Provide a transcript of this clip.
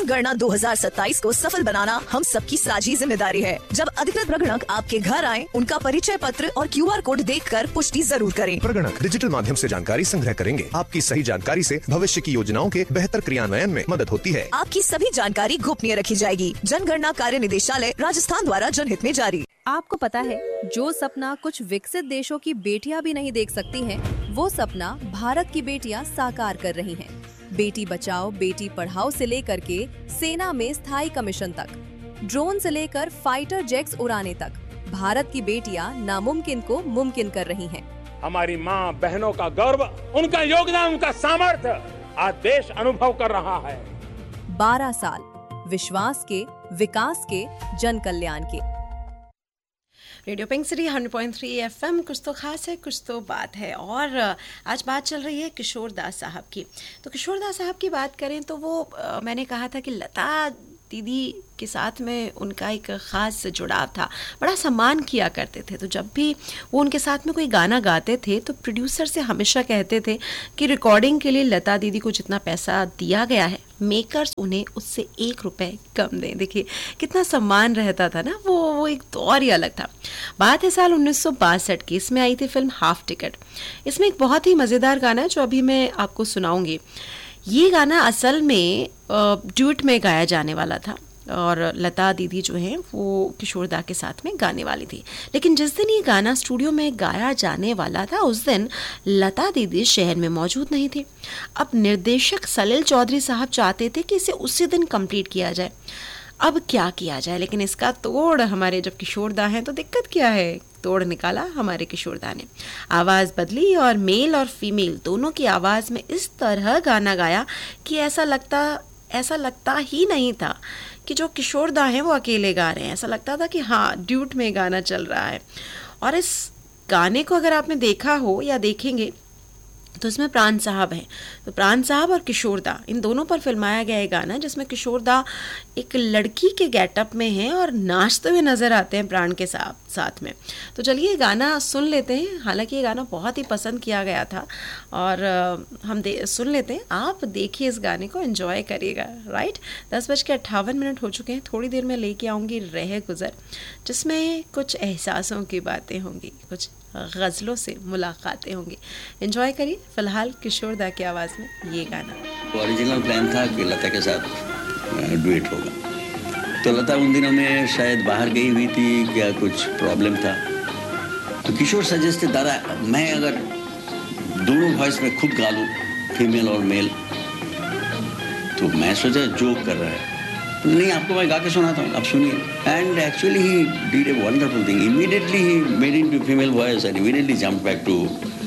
जनगणना 2027 को सफल बनाना हम सबकी साझी जिम्मेदारी है। जब अधिकृत प्रगणक आपके घर आए, उनका परिचय पत्र और QR कोड देखकर पुष्टि जरूर करें। प्रगणक डिजिटल माध्यम से जानकारी संग्रह करेंगे। आपकी सही जानकारी से भविष्य की योजनाओं के बेहतर क्रियान्वयन में मदद होती है। आपकी सभी जानकारी गोपनीय रखी जाएगी। जनगणना कार्य निदेशालय राजस्थान द्वारा जनहित में जारी। आपको पता है, जो सपना कुछ विकसित देशों की बेटियां भी नहीं देख सकती हैं, वो सपना भारत की बेटियां साकार कर रही हैं। बेटी बचाओ बेटी पढ़ाओ से लेकर के सेना में स्थायी कमीशन तक, ड्रोन से लेकर फाइटर जेट्स उड़ाने तक, भारत की बेटियां नामुमकिन को मुमकिन कर रही हैं। हमारी माँ बहनों का गर्व, उनका योगदान, उनका सामर्थ्य आज देश अनुभव कर रहा है। 12 साल विश्वास के, विकास के, जन कल्याण के। Radio pink city 100.3 FM। कुछ तो खास है, कुछ तो बात है। और आज बात चल रही है किशोर दास साहब की। तो किशोर दास साहब की बात करें तो वो मैंने कहा था कि लता दीदी के साथ में उनका एक ख़ास जुड़ाव था, बड़ा सम्मान किया करते थे। तो जब भी वो उनके साथ में कोई गाना गाते थे तो प्रोड्यूसर से हमेशा कहते थे कि रिकॉर्डिंग के लिए लता दीदी को जितना पैसा दिया गया है, मेकर्स उन्हें उससे 1 रुपए कम दें। देखिए कितना सम्मान रहता था ना, वो एक दौर ही अलग था। बात है साल 1962 की। इसमें आई थी फिल्म हाफ टिकट। इसमें एक बहुत ही मज़ेदार गाना है जो अभी मैं आपको सुनाऊंगी। ये गाना असल में ड्यूट में गाया जाने वाला था और लता दीदी जो हैं वो किशोर दा के साथ में गाने वाली थी। लेकिन जिस दिन ये गाना स्टूडियो में गाया जाने वाला था, उस दिन लता दीदी शहर में मौजूद नहीं थी। अब निर्देशक सलील चौधरी साहब चाहते थे कि इसे उसी दिन कंप्लीट किया जाए। अब क्या किया जाए, लेकिन इसका तोड़ हमारे जब किशोर दा हैं तो दिक्कत क्या है, तोड़ निकाला हमारे किशोर दा ने। आवाज़ बदली और मेल और फीमेल दोनों की आवाज़ में इस तरह गाना गाया कि ऐसा लगता ही नहीं था कि जो किशोर दा हैं वो अकेले गा रहे हैं। ऐसा लगता था कि हाँ, ड्यूट में गाना चल रहा है। और इस गाने को अगर आपने देखा हो या देखेंगे तो इसमें प्राण साहब हैं। तो प्राण साहब और किशोर दा, इन दोनों पर फिल्माया गया है गाना, जिसमें किशोर दा एक लड़की के गेटअप में हैं और नाचते हुए नज़र आते हैं प्राण के साथ में। तो चलिए ये गाना सुन लेते हैं। हालांकि ये गाना बहुत ही पसंद किया गया था और हम सुन लेते हैं। आप देखिए इस गाने को, एंजॉय करिएगा। राइट, 10:58 हो चुके हैं। थोड़ी देर में लेके आऊँगी रह गुज़र, जिसमें कुछ एहसासों की बातें होंगी, कुछ गज़लों से मुलाकातें होंगी। एंजॉय करिए। फिलहाल किशोर दा की आवाज़ में ये गाना। ओरिजिनल प्लान था कि लता के साथ डुएट होगा। तो लता उन दिनों में शायद बाहर गई हुई थी, क्या कुछ प्रॉब्लम था। तो किशोर सजेस्ट दादा मैं अगर दोनों वॉइस में खुद गा लूँ, फीमेल और मेल, तो मैं सोचा जोक कर रहा है। नहीं, आपको मैं गा के सुनाता हूँ, आप सुनिए। And actually he did a wonderful thing. Immediately he made into female voice and immediately jump back to